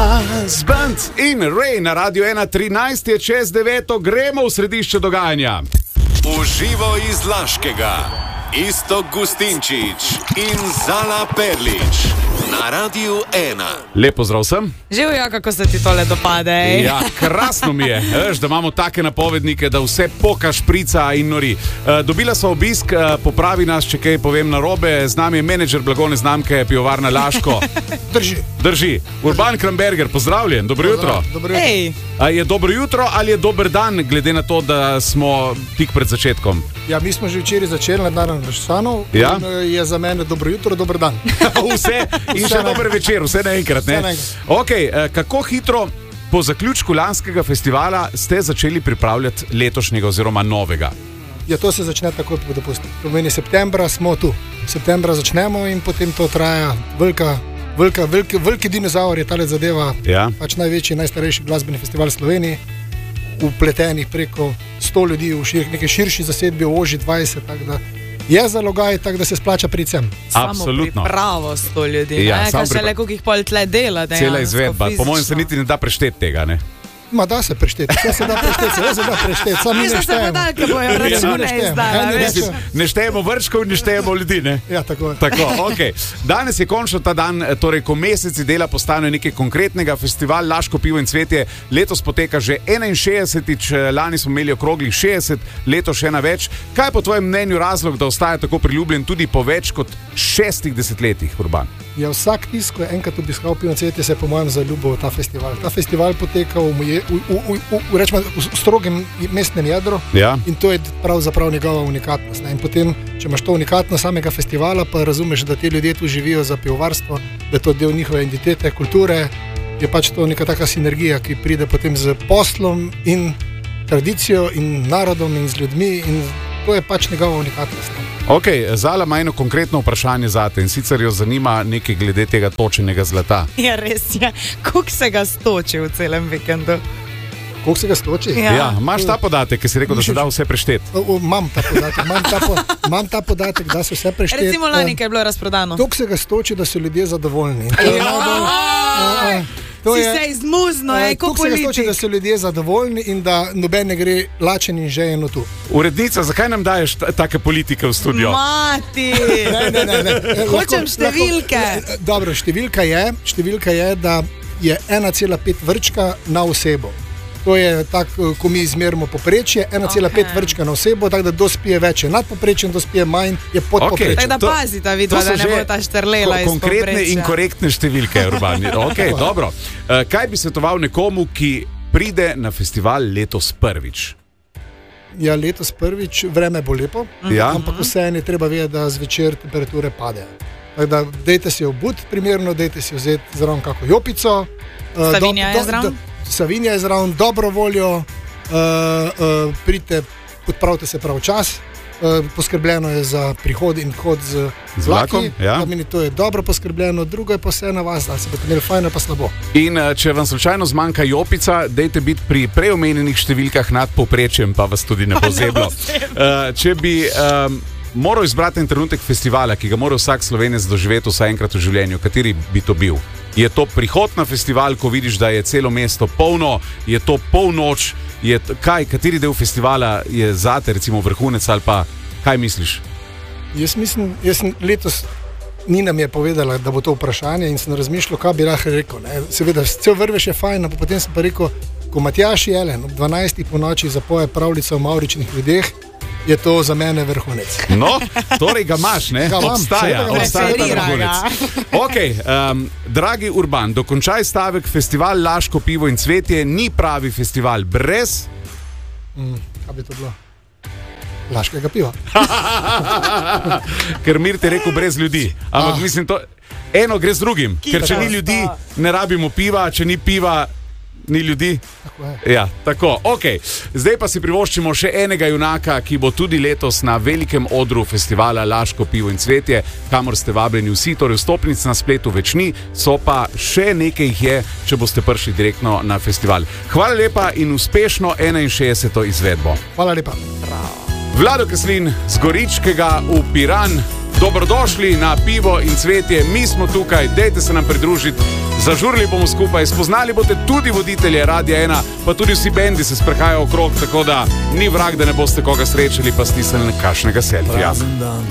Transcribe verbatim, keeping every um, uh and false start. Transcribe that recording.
Brass Band in Ray na Radio ena, trinajst je čez deveto, gremo v središče dogajanja. Uživo iz Laškega, Iztok Gustinčič in Zala Perlič na Radio ena. Lepo zdrav vsem. Živijo, kako se ti tole dopade. Ja, krasno mi je, veš, da imamo take napovednike, da vse poka, šprica in nori. Uh, dobila so obisk, uh, popravi nas, če kaj povem narobe, z nami je menedžer blagovne znamke Pivovarna Laško. Drži. Drži. Urban Kramberger, pozdravljen, dobro jutro. Dobro jutro. Ej. A je dobro jutro ali je dober dan, glede na to, da smo tik pred začetkom? Ja, mi smo že včeraj začeli na dan Vrščanov. Ja? In je za mene dobro jutro, dober dan. Vse in Vse še naenkrat. dober večer, vse naenkrat, ne? Vse naenkrat. Ok, eh, kako hitro po zaključku lanskega festivala ste začeli pripravljati letošnjega oziroma novega? Ja, to se začne takoj po dopustu. To pomeni, septembra smo tu. Septembra začnemo in potem to traja velika, velika, veliki, veliki dinozaur je tale zadeva. Ja. Pač največji, najstarejši glasbeni festival v Sloveniji. Upletenih preko sto ljudi v šir, neki širši zasedbi, v oži dvajset, tako da je zalogaj, tako da se splača priti sem. Absolutno. Samo pripravo sto ljudi, Ja, ne? samo Kaj še pripra- le, koliko jih pol tle dela. Cela izvedba, po mojem se niti ne da prešteti tega, ne? Ma da se prešteti, vse se da prešteti, vse se da prešteti, samo mi Mislim, ne se štejemo. podalke bojo Ja, račune ne štejem. izdala, Eni veš. rečejo- Ne štejemo vrčkov in ne štejemo ljudi, ne? Ja, tako je. Tako, okay. Danes je končno ta dan, torej ko meseci dela postanejo nekaj konkretnega. Festival Laško pivo in cvetje letos poteka že enainšestdesetič, lani smo imeli okroglih šestdeset, letos še ena več. Kaj je po tvojem mnenju razlog, da ostaja tako priljubljen tudi po več kot šestih desetletjih, Urban? Ja, vsak tisk, ko je enkrat obiskal pivo in cvetje, se je po mojem zaljubil v ta festival. Ta festival poteka v, moje, v, v, v, v, v, rečemo, v strogem mestnem jedru Ja. in to je pravzaprav njegova unikatnost. Ne? In potem, če imaš to unikatnost samega festivala, pa razumeš, da ti ljudje tu živijo za pivovarstvo, da je to del njihove identitete, kulture, je pač to neka taka sinergija, ki pride potem z poslom in tradicijo in narodom in z ljudmi in to je pač njegova unikatnost. Ne? Ok, Zala ima eno konkretno vprašanje zate in sicer jo zanima nekaj glede tega točenega zlata. Ja, res je. Koliko se ga stoči v celem vikendu? Koliko se ga stoči? Ja. Ja, imaš ta podatek, ki si rekel, da se da vse prešteti? O, o, Imam ta podatek, imam ta, po, imam ta podatek, da se vse prešteti. Recimo lani, ko je bilo razprodano. Toliko se ga stoči, da so ljudje zadovoljni. In To je najbolj, a, a, to Si je- se izmuzno, a, ej, ko toliko se ga stoči, politik. da so ljudje zadovoljni in da noben ne gre lačen in žejeno tu. Urednica, zakaj nam daješ ta- take politike v studio? Mati! Ne, ne, ne, ne. Eh, Hočem lahko- številke. lahko- eh, Dobro, številka je, številka je, da je ena cela pet vrčka na osebo. To je tako, ko mi izmerimo poprečje, ena cela pet Okej. vrčka na osebo, tako da kdo spije več, je nad poprečjem, kdo spije manj, je pod Okej. poprečjem. Tako da To- pazita vidva, to so da ne že bo ta štrlela ko- iz konkretne povprečja. in korektne številke, Urban. Okay, dobro. Uh, kaj bi svetoval nekomu, ki pride na festival letos prvič? Ja, letos prvič, vreme bo lepo, Ja. ampak vseeno je treba vedeti, da zvečer temperature padejo. Tako da dejte si obut primerno, dejte si vzeti zraven kako jopico. eh, Savinja je zraven? Savinja je zraven, dobro voljo, uh, uh, pridite, odpravite se prav čas. Uh, poskrbljeno je za prihod in hod z, Z z vlakom, vlaki, ja. Da meni to je dobro poskrbljeno, drugo je pa vse na vas, da se boste imeli fajn ali pa slabo. In uh, če vam slučajno zmanjka jopica, dejte biti pri preomenjenih številkah nad povprečjem, pa vas tudi ne bo zeblo. Uh, če bi um, moral izbrati en trenutek festivala, ki ga mora vsak Slovenec doživeti vsaj enkrat v življenju, kateri bi to bil? Je to prihod na festival, ko vidiš, da je celo mesto polno, je to polnoč, je t- kaj, kateri del festivala je zate recimo vrhunec ali pa kaj misliš? Jaz mislim, jaz sem letos, Nina mi je povedala, da bo to vprašanje in sem razmišljal, kaj bi lahko rekel. Ne. Seveda, cel vrvež je fajn, ampak potem sem pa rekel, ko Matjaž Jelen ob dvanajstih po noči zapoje pravljico o mavričnih ljudeh, je to za mene vrhunec. No, torej ga imaš, ne? Ga imam, Obstaja, seveda ga obstaja ta Referira vrhunec. ga. Okay, um, dragi Urban, dokončaj stavek. Festival Laško pivo in cvetje ni pravi festival brez... Mm, kaj bi to bilo? Laškega piva. Ker Mir ti je rekel brez ljudi. Ampak Ah. mislim, to eno gre z drugim. Ker če ni ljudi, ne rabimo piva, če ni piva, ni ljudi. Tako je. Ja, tako, ok. Zdaj pa si privoščimo še enega junaka, ki bo tudi letos na velikem odru festivala Laško pivo in cvetje, kamor ste vabljeni vsi, torej vstopnic na spletu več ni, so pa še nekaj jih je, če boste prišli direktno na festival. Hvala lepa in uspešno enainšestdeseto izvedbo. Hvala lepa. Vlado Kreslin z Goričkega v Piran, dobrodošli na pivo in cvetje, mi smo tukaj, dejte se nam pridružiti, zažurili bomo skupaj, spoznali boste tudi voditelje Radia ena, pa tudi vsi bendi se sprehajajo okrog, tako da ni vrag, da ne boste koga srečali, pa stisnili kakšnega selfija.